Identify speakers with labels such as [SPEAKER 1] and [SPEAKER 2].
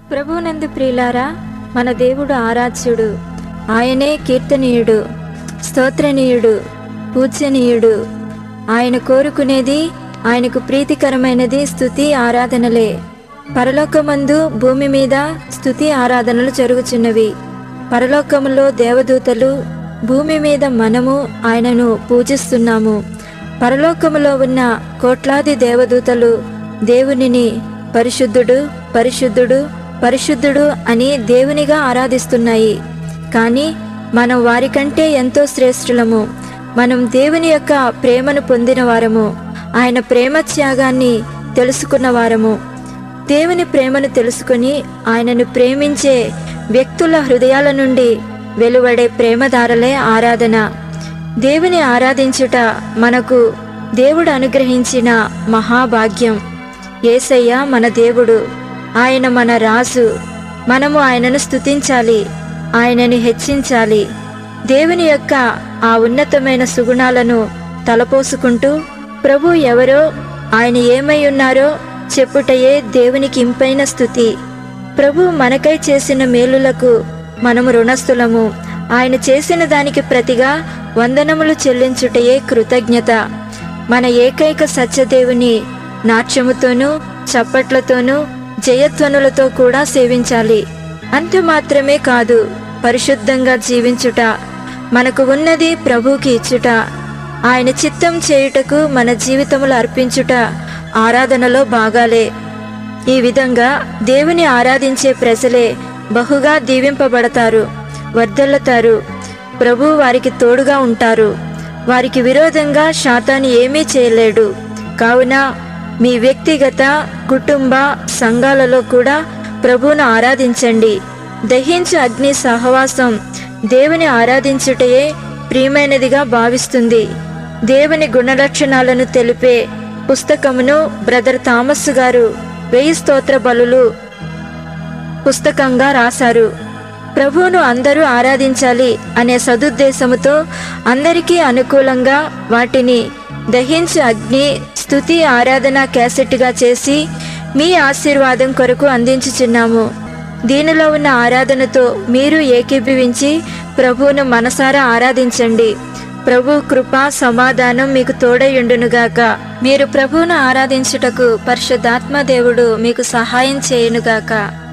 [SPEAKER 1] ప్రభువునందు ప్రియులారా, మన దేవుడు ఆరాధ్యుడు. ఆయనే కీర్తనీయుడు, స్తోత్రనీయుడు, పూజ్యనీయుడు. ఆయన కోరుకునేది, ఆయనకు ప్రీతికరమైనది స్తుతి ఆరాధనలే. పరలోకమందు భూమి మీద స్తుతి ఆరాధనలు జరుగుచున్నవి. పరలోకములో దేవదూతలు, భూమి మీద మనము ఆయనను పూజిస్తున్నాము. పరలోకములో ఉన్న కోట్లాది దేవదూతలు దేవునిని పరిశుద్ధుడు, పరిశుద్ధుడు, పరిశుద్ధుడు అని దేవునిగా ఆరాధిస్తున్నాయి. కానీ మనం వారికంటే ఎంతో శ్రేష్ఠులము. మనం దేవుని యొక్క ప్రేమను పొందిన వారము, ఆయన ప్రేమ త్యాగాన్ని తెలుసుకున్న వారము. దేవుని ప్రేమను తెలుసుకుని ఆయనను ప్రేమించే వ్యక్తుల హృదయాల నుండి వెలువడే ప్రేమధారలే ఆరాధన. దేవుని ఆరాధించుట మనకు దేవుడు అనుగ్రహించిన మహాభాగ్యం. యేసయ్య మన దేవుడు, ఆయన మన రాజు. మనము ఆయనను స్తుతించాలి, ఆయనని హెచ్చించాలి. దేవుని యొక్క ఆ ఉన్నతమైన సుగుణాలను తలపోసుకుంటూ ప్రభు ఎవరో, ఆయన ఏమై ఉన్నారో చెప్పుటయే దేవునికి ఇంపైన స్తుతి. ప్రభు మనకై చేసిన మేలులకు మనము రుణస్థులము. ఆయన చేసిన దానికి ప్రతిగా వందనములు చెల్లించుటయే కృతజ్ఞత. మన ఏకైక సత్యదేవుని నాట్యముతోనూ, చప్పట్లతోనూ, జయధ్వనులతో కూడా సేవించాలి. అంత మాత్రమే కాదు, పరిశుద్ధంగా జీవించుట, మనకు ఉన్నది ప్రభువుకి ఇచ్చుట, ఆయన చిత్తం చేయుటకు మన జీవితములు అర్పించుట ఆరాధనలో భాగాలే. ఈ విధంగా దేవుని ఆరాధించే ప్రజలే బహుగా దీవింపబడతారు, వర్ధిల్లుతారు. ప్రభు వారికి తోడుగా ఉంటారు. వారికి విరోధంగా సాతాను ఏమీ చేయలేడు. కావున మీ వ్యక్తిగత, కుటుంబ సంఘాలలో కూడా ప్రభువును ఆరాధించండి. దహించు అగ్ని సహవాసం దేవుని ఆరాధించుటయే ప్రియమైనదిగా భావిస్తుంది. దేవుని గుణలక్షణాలను తెలిపే పుస్తకమును బ్రదర్ థామస్ గారు 1000 స్తోత్ర బలులు పుస్తకంగా రాశారు. ప్రభువును అందరూ ఆరాధించాలి అనే సదుద్దేశముతో అందరికీ అనుకూలంగా వాటిని దహించు అగ్ని స్తుతి ఆరాధన క్యాసెట్గా చేసి మీ ఆశీర్వాదం కొరకు అందించుచున్నాము. దీనిలో ఉన్న ఆరాధనతో మీరు ఏకీభవించి ప్రభువును మనసారా ఆరాధించండి. ప్రభు కృప సమాధానం మీకు తోడయుండునుగాక. మీరు ప్రభువును ఆరాధించుటకు పరిశుద్ధాత్మ దేవుడు మీకు సహాయం చేయునుగాక.